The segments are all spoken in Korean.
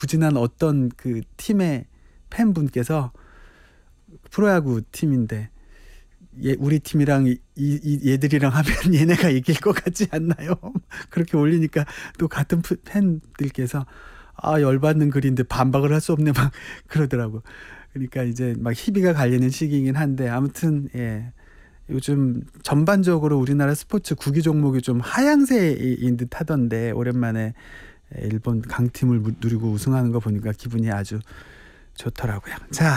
부진한 어떤 그 팀의 팬분께서 프로야구 팀인데 우리 팀이랑 얘들이랑 하면 얘네가 이길 것 같지 않나요? 그렇게 올리니까 또 같은 팬들께서 열받는 글인데 반박을 할 수 없네 막 그러더라고. 그러니까 이제 막 희비가 갈리는 시기이긴 한데 아무튼 요즘 전반적으로 우리나라 스포츠 구기 종목이 좀 하향세인 듯 하던데 오랜만에 일본 강팀을 누리고 우승하는 거 보니까 기분이 아주 좋더라고요. 자,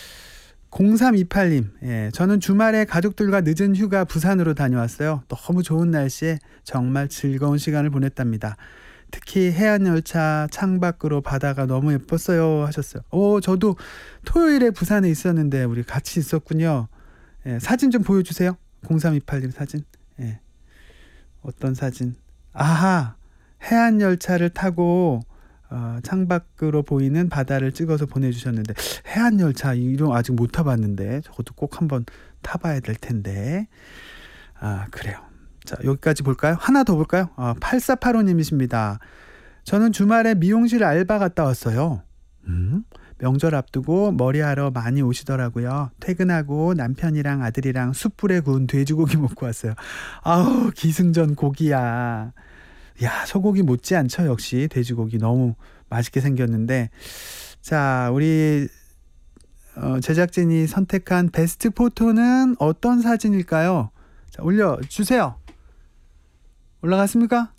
0328님, 저는 주말에 가족들과 늦은 휴가 부산으로 다녀왔어요. 너무 좋은 날씨에 정말 즐거운 시간을 보냈답니다. 특히 해안열차 창밖으로 바다가 너무 예뻤어요 하셨어요. 저도 토요일에 부산에 있었는데 우리 같이 있었군요. 사진 좀 보여주세요. 0328님 사진. 어떤 사진? 아하, 해안열차를 타고 창밖으로 보이는 바다를 찍어서 보내주셨는데, 해안열차 이름 아직 못 타봤는데 저것도 꼭 한번 타봐야 될 텐데. 그래요. 자, 여기까지 볼까요? 하나 더 볼까요? 8485님이십니다. 저는 주말에 미용실 알바 갔다 왔어요. 명절 앞두고 머리하러 많이 오시더라고요. 퇴근하고 남편이랑 아들이랑 숯불에 구운 돼지고기 먹고 왔어요. 아우, 기승전 고기야. 야, 소고기 못지않죠. 역시 돼지고기 너무 맛있게 생겼는데. 자, 우리 제작진이 선택한 베스트 포토는 어떤 사진일까요? 자, 올려주세요. 올라갔습니까?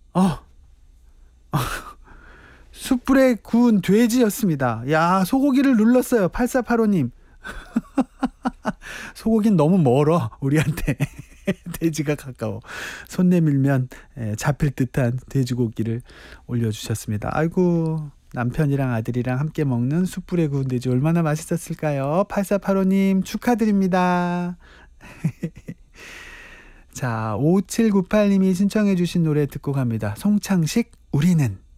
숯불에 구운 돼지였습니다. 야, 소고기를 눌렀어요. 8485님. 소고기는 너무 멀어 우리한테. 돼지가 가까워. 손 내밀면 잡힐 듯한 돼지고기를 올려주셨습니다. 아이고, 남편이랑 아들이랑 함께 먹는 숯불에 구운 돼지 얼마나 맛있었을까요? 8485님 축하드립니다. 자, 5798님이 신청해 주신 노래 듣고 갑니다. 송창식, 우리는.